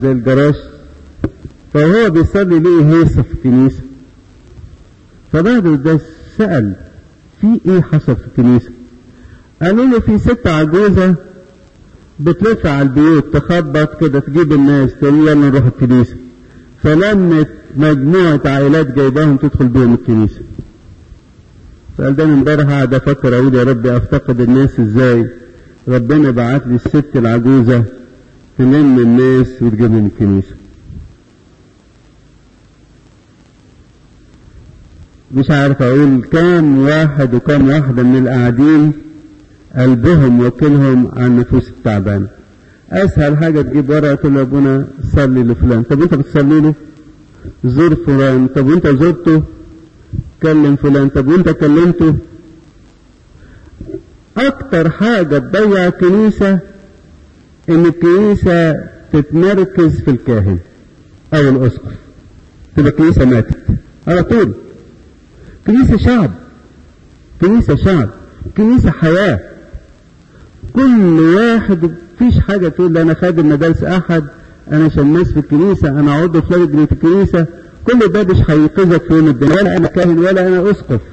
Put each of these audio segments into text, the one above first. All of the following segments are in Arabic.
زي الجراش، فهو بيصلي ليه هيصة في الكنيسة. فبعد ده سأل في ايه حصل في الكنيسة؟ قالوا له في ست عجوزة بتلف على البيوت تخبط كده تجيب الناس تقول يلا نروح الكنيسة، فلمت مجموعة عائلات جايباهم تدخل بيهم الكنيسة. سأل ده امبارح قاعد افكر اقول يا ربي افتقد الناس ازاي، ربنا بعت لي الست العجوزة تلم الناس وتجيبهم الكنيسة. مش عارف اقول كام واحد وكام واحدة من القاعدين قلبهم وكلهم عن النفوس التعبانة. اسهل حاجة تجيب ورقة تقول له ابونا صلي لفلان، طب انت بتصلي له؟ زور فلان، طب وانت زرته؟ كلم فلان، طب وانت كلمته؟ اكتر حاجة تضيع الكنيسة ان الكنيسة تتمركز في الكاهن او الاسقف، تبقى الكنيسة ماتت على طول. كنيسة شعب، كنيسة شعب، كنيسة حياة. كل واحد مفيش حاجة تقول انا خادم مدارس احد، انا شماس في الكنيسة، انا عضو في لجنة الكنيسة، كل ده مش هينقذك في يوم الدين، ولا انا كاهن ولا انا اسقف.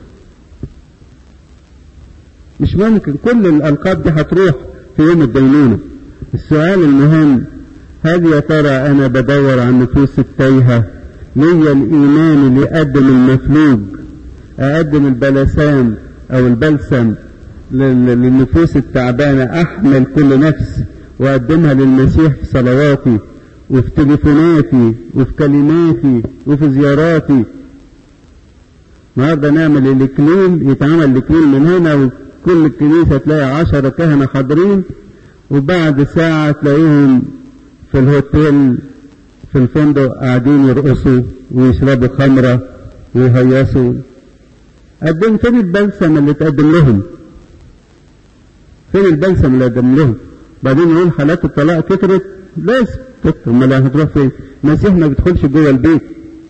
مش ممكن، كل الالقاب دي هتروح في يوم الدينونة. السؤال المهم، هل يا ترى انا بدور عن النفوس التايهة؟ ليا الايمان اللي يقدم المفلوج، اقدم البلسام او البلسم للنفوس التعبانة، احمل كل نفس واقدمها للمسيح في صلواتي وفي تليفوناتي وفي كلماتي وفي زياراتي. النهارده نعمل الإكليل، يتعمل الإكليل من هنا وكل الكنيسة تلاقي 10 كهنة حاضرين، وبعد ساعة تلاقيهم في الهوتيل في الفندق قاعدين يرقصوا ويشربوا خمرة ويهيصوا. فين البلسم اللي تقدم لهم؟ فين البلسم اللي تقدم لهم؟ بعدين يقول حالات الطلاق كترت، لازم تكتر، امال هتروح فين؟ المسيح ما بيدخلش جوه البيت.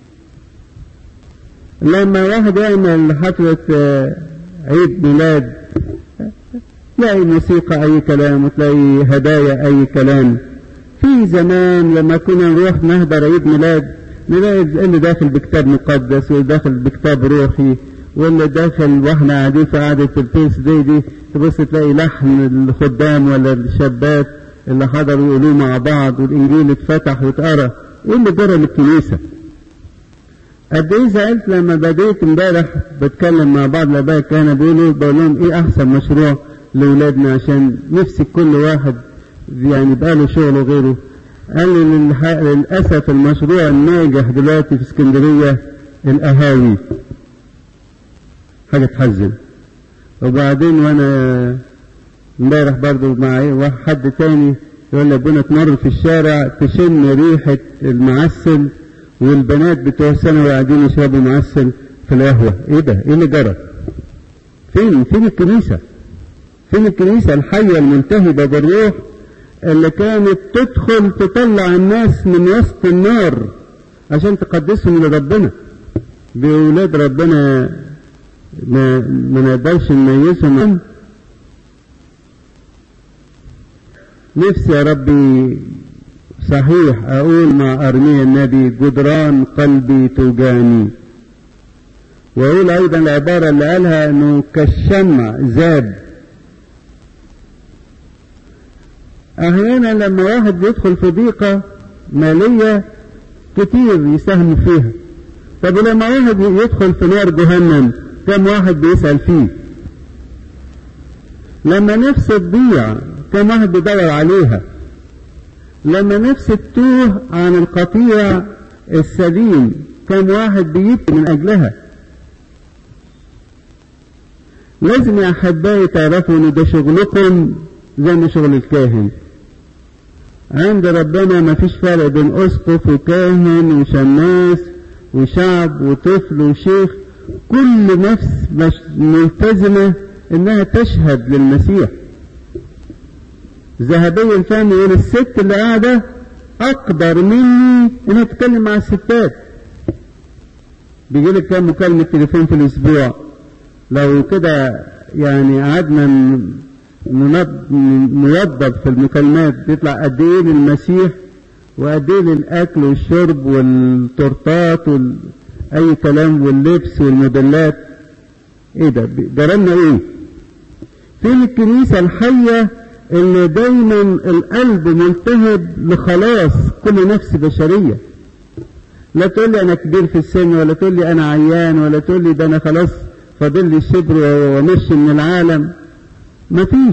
لما واحد يعمل حفلة عيد ميلاد تلاقي موسيقى اي كلام وتلاقي هدايا اي كلام. في زمان لما كنا نروح نحضر عيد ميلاد نلاقي اللي داخل بكتاب مقدس واللي داخل بكتاب روحي واللي داخل واحنا قاعدين في قعدة البيس دي تبص تلاقي لحن الخدام ولا الشابات اللي حضروا يقولوه مع بعض والانجيل اتفتح واتقرا. ايه اللي جرى للكنيسة؟ قد ايه زعلت لما بديت امبارح بتكلم مع بعض الاباء كانوا بقول لهم ايه احسن مشروع لاولادنا عشان نفسي كل واحد يعني بقاله شغله غيره. قال لي للاسف المشروع الناجح دلوقتي في اسكندريه القهاوي، حاجه تحزن. وبعدين وانا امبارح برضو مع حد تاني يقول لي ابونا تمر في الشارع تشم ريحه المعسل والبنات بتوع ثانوي قاعدين يشربوا معسل في القهوه. ايه ده؟ ايه اللي جرى؟ فين الكنيسه؟ فين الكنيسه الحيه الملتهبه بالروح اللي كانت تدخل تطلع الناس من وسط النار عشان تقدسهم لربنا؟ بأولاد ربنا ما نقدرش نميزهم. نفسي يا ربي صحيح اقول مع ارميا النبي جدران قلبي توجعني، واقول ايضا العبارة اللي قالها انه كالشمع ذاب. احيانا لما واحد يدخل في ضيقة مالية كتير يساهموا فيها، طب لما واحد يدخل في نار جهنم كم واحد بيسأل فيه؟ لما نفس تضيع كم واحد بيدور عليها؟ لما نفس تتوه عن القطيع السليم كم واحد بيبكي من اجلها؟ لازم يا احبائي تعرفوا ان ده شغلكم زي ما شغل الكاهن. عند ربنا ما فيش فرق بين اسقف وكاهن وشماس وشعب وطفل وشيخ، كل نفس ملتزمة انها تشهد للمسيح. ذهبي الفم يقول الست اللي قاعدة اقدر مني انها تتكلم مع الستات. بيجيلك كام مكالمة تليفون في الاسبوع؟ لو كده يعني قعدنا نوضب في المكالمات بيطلع قد ايه للمسيح وقد ايه للاكل والشرب والتورتات اي كلام واللبس والموديلات. ايه ده جرالنا ايه؟ فين الكنيسة الحية اللي دايما القلب ملتهب لخلاص كل نفس بشرية؟ لا تقول لي انا كبير في السن، ولا تقول لي انا عيان، ولا تقول لي ده انا خلاص فاضل لي شبر ومشي من العالم. مفيش.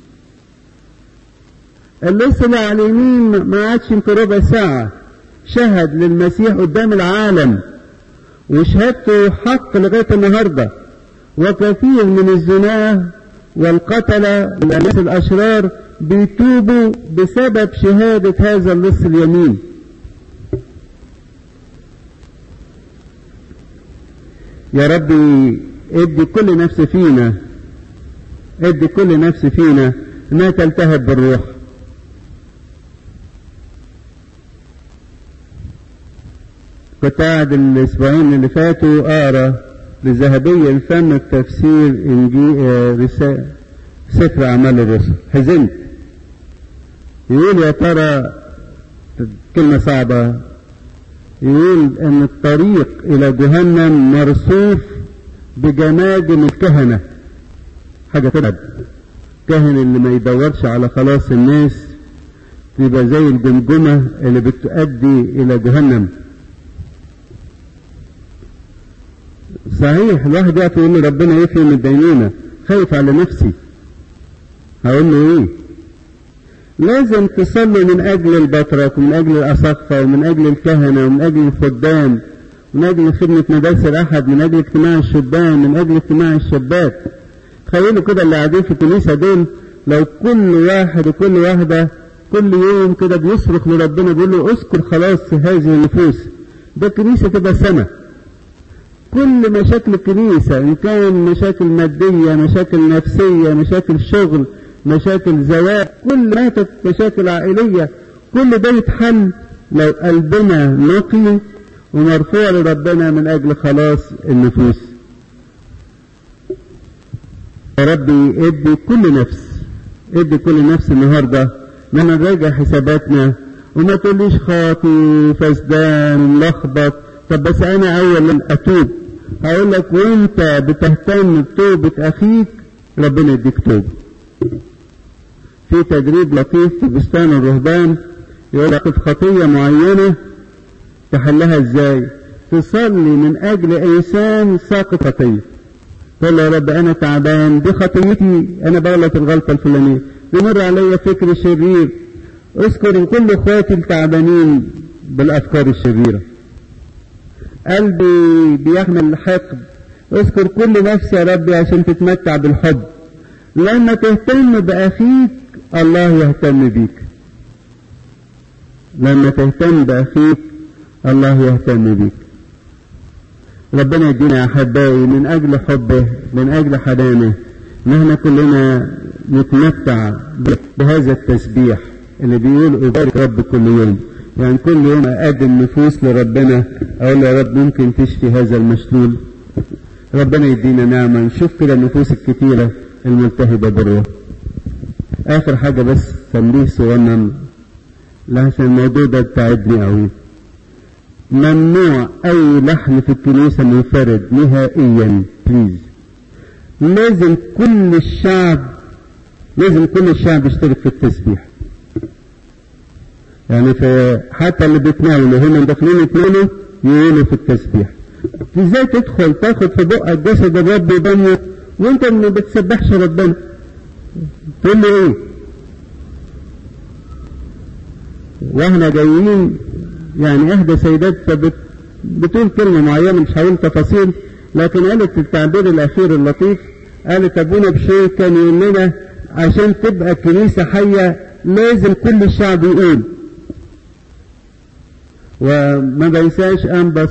اللص اللي على اليمين ما عادش يمكن ربع ساعة شهد للمسيح قدام العالم، وشهادته حق لغاية النهاردة. وكثير من الزناه والقتلة والناس الأشرار بيتوبوا بسبب شهادة هذا اللص اليمين. يا ربي ادي كل نفس فينا، ادي كل نفس فينا انها تلتهب بالروح. كنت قاعد الاسبوعين اللي فاتوا اقرا لذهبي الفم التفسير انجيل سفر اعمال الرسل. حزنت. يقول يا ترى كلمة صعبة، يقول ان الطريق الى جهنم مرصوف بجماجم الكهنة. حاجة تلعب. كاهن اللي ما يدورش على خلاص الناس يبقى زي الجمجمة اللي بتؤدي الى جهنم. صحيح الواحد يقف يقول له ربنا يفهم الدينونة، خايف على نفسي، هقول له ايه؟ لازم تصلي من اجل البطرك ومن اجل الاساقفة ومن اجل الكهنة ومن اجل الخدام، من اجل خدمة مدارس الاحد، من اجل اجتماع الشبان، من اجل اجتماع الشابات. تخيلوا كده اللي قاعدين في الكنيسة دول لو كل واحد وكل واحدة كل يوم كده بيصرخ لربنا بيقول له اذكر خلاص هذه النفوس، ده الكنيسة تبقى سما. كل مشاكل الكنيسة إن كان مشاكل مادية، مشاكل نفسية، مشاكل شغل، مشاكل زواج، كل ماتت مشاكل عائلية، كل ده يتحل لو قلبنا نقي ومرفوع لربنا من أجل خلاص النفوس. يا ربي ادي كل نفس، ادي كل نفس النهاردة لما نراجع حساباتنا، وما تقوليش خاطي وفسدان وملخبط. طب بس انا اول اتوب هقول لك وانت بتهتم بتوبة اخيك ربنا يديك توبة. في تدريب لطيف في بستان الرهبان يقول لك خطية معينة تحلها ازاي؟ تصلي من اجل انسان ساقط خطية، تقول له يا رب انا تعبان، دي خطيتي، انا بغلط الغلطة الفلانية، بيمر عليا فكر شرير، اذكر كل اخواتي التعبانين بالافكار الشريرة، قلبي بيحمل حقد، اذكر كل نفس يا ربي عشان تتمتع بالحب. لما تهتم بأخيك الله يهتم بيك، لما تهتم بأخيك الله يهتم بيك. ربنا يدينا يا أحبائي من أجل حبه، من أجل حنانه، نحن كلنا نتمتع بهذا التسبيح اللي بيقول أبارك رب كل يوم. يعني كل يوم أقدم نفوس لربنا، أقول يا رب ممكن تشفي هذا المشلول. ربنا يدينا نعمة نشوف كده النفوس الكتيرة الملتهبة بالروح. آخر حاجة بس تنبيه صغنن لحسن الموضوع ده تعبني قوي. ممنوع أي لحن في الكنيسة منفرد نهائيا بليز. لازم كل الشعب يشترك في التسبيح. يعني حتى اللي بيتناولوا هم داخلين يتناولوا يقولوا في التسبيح. ازاي تدخل تاخد في بقك جسد الرب ودمه وانت ما بتسبحش ربنا؟ تقول لي ايه؟ واحنا جايين يعني احدى سيدات بتقول كلمة معينة مش هقول تفاصيل، لكن قالت التعبير الاخير اللطيف، قالت ابونا بشير كان يقول لنا عشان تبقى الكنيسة حية لازم كل الشعب يقول. وما بينساش أنبا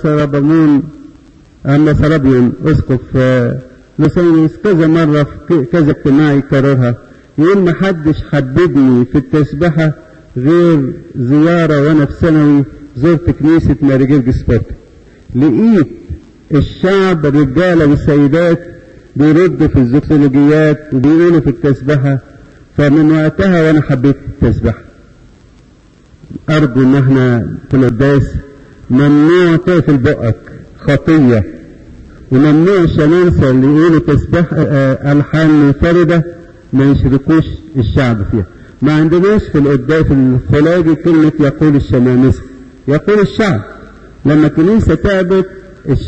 سرابيون اسقف لوسانيوس كذا مرة في كذا اجتماع يكررها، يقول ما حدش حببني في التسبحة غير زيارة وانا في ثانوي زرت كنيسة ماري جرجس بورتو، لقيت الشعب الرجالة والسيدات بيردوا في الزوكسولوجيات وبيقولوا في التسبحة، فمن وقتها وانا حبيت التسبحة. أرجو إن احنا في القداس ممنوع تقفل بقك، خطية. وممنوع الشمامسة اللي يقولوا تسبح ألحان منفردة ما يشركوش الشعب فيها. ما عندناش في القداس الخلاجي كلمة يقول الشمامسة، يقول الشعب. لما الكنيسة تعبت